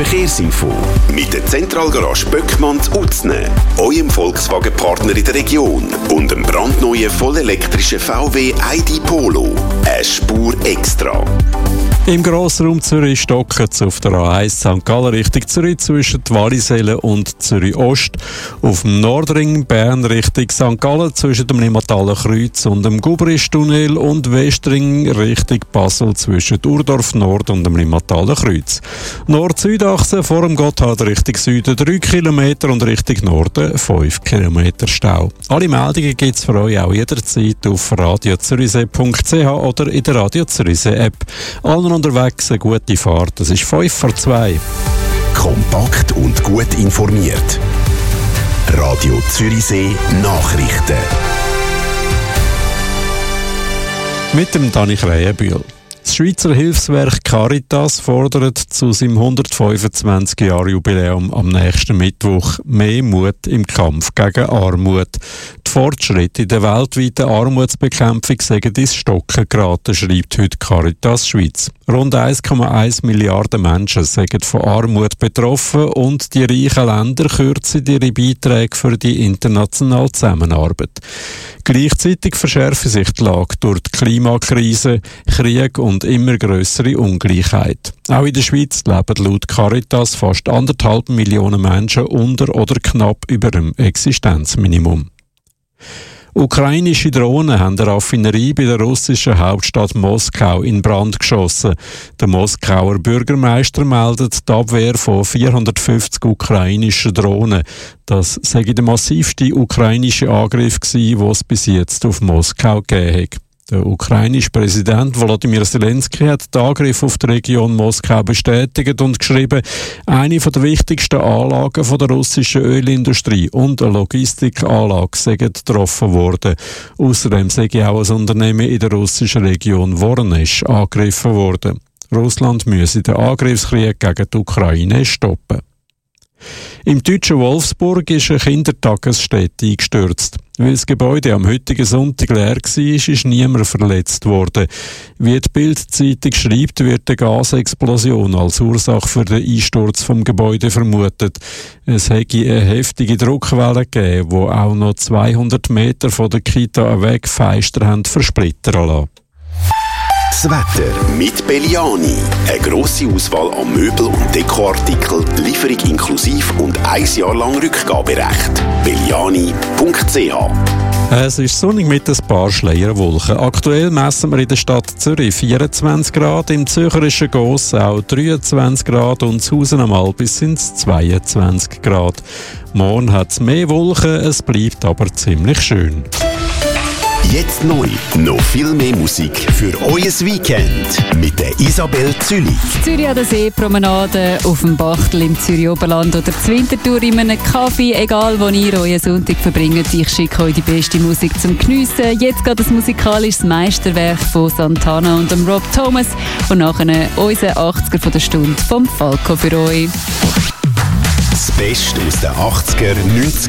Verkehrsinfo mit der Zentralgarage Böckmann zu Utzne, eurem Volkswagen-Partner in der Region und dem brandneuen vollelektrischen VW ID Polo. Eine Spur extra. Im Grossraum Zürich stocken es auf der A1 St. Gallen Richtung Zürich zwischen Wallisellen und Zürich Ost. Auf dem Nordring Bern Richtung St. Gallen zwischen dem Limmathaler Kreuz und dem Gubristunnel und Westring Richtung Basel zwischen Urdorf Nord und dem Limmathaler Kreuz. Nord-Süd-Achse vor dem Gotthard Richtung Süden 3 Kilometer und Richtung Norden 5 Kilometer Stau. Alle Meldungen gibt es für euch auch jederzeit auf radiozürichsee.ch oder in der Radio Zürichsee App. Allen unterwegs eine gute Fahrt. Es ist 5:02. Kompakt und gut informiert. Radio Zürichsee Nachrichten. Mit dem Dani Krähenbühl. Das Schweizer Hilfswerk Caritas fordert zu seinem 125-Jahr-Jubiläum am nächsten Mittwoch mehr Mut im Kampf gegen Armut. Die Fortschritte in der weltweiten Armutsbekämpfung seien ins Stocken geraten, schreibt heute Caritas Schweiz. Rund 1,1 Milliarden Menschen seien von Armut betroffen und die reichen Länder kürzen ihre Beiträge für die internationale Zusammenarbeit. Gleichzeitig verschärfe sich die Lage durch die Klimakrise, Krieg und immer grössere Ungleichheit. Auch in der Schweiz leben laut Caritas fast 1,5 Millionen Menschen unter oder knapp über dem Existenzminimum. Ukrainische Drohnen haben eine Raffinerie bei der russischen Hauptstadt Moskau in Brand geschossen. Der Moskauer Bürgermeister meldet die Abwehr von 450 ukrainischen Drohnen. Das sei der massivste ukrainische Angriff gewesen, den es bis jetzt auf Moskau gegeben hat. Der ukrainische Präsident Volodymyr Zelensky hat den Angriff auf die Region Moskau bestätigt und geschrieben, eine der wichtigsten Anlagen der russischen Ölindustrie und eine Logistikanlage sei getroffen worden. Außerdem sei auch ein Unternehmen in der russischen Region Voronezh angegriffen worden. Russland müsse den Angriffskrieg gegen die Ukraine stoppen. Im deutschen Wolfsburg ist eine Kindertagesstätte eingestürzt. Weil das Gebäude am heutigen Sonntag leer war, ist niemand verletzt worden. Wie die Bild-Zeitung schreibt, wird eine Gasexplosion als Ursache für den Einsturz vom Gebäude vermutet. Es hätte eine heftige Druckwelle gegeben, die auch noch 200 Meter von der Kita weg Fenster haben versplittern lassen. Das Wetter mit Belliani. Eine grosse Auswahl an Möbel- und Dekoartikeln, Lieferung inklusiv und 1 Jahr lang Rückgaberecht. Belliani.ch. Es ist sonnig mit ein paar Schleierwolken. Aktuell messen wir in der Stadt Zürich 24 Grad, im zürcherischen Goss auch 23 Grad und zu Hause am Albis sind es 22 Grad. Morgen hat es mehr Wolken, es bleibt aber ziemlich schön. Jetzt neu, noch viel mehr Musik für euer Weekend mit der Isabel Zülich. Zürich an der Seepromenade, auf dem Bachtel im Zürich Oberland oder zur Wintertour in einem Kaffee, egal wo ihr euren Sonntag verbringt. Ich schicke euch die beste Musik zum Geniessen. Jetzt geht das musikalisches Meisterwerk von Santana und dem Rob Thomas und nachher unser 80er von der Stunde vom Falco für euch. Das Beste aus den 80er, 90er